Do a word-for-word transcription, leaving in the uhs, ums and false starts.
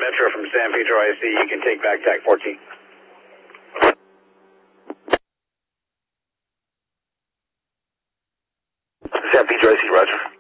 Metro from San Pedro I C. You can take back TAC fourteen. San Pedro I C, roger.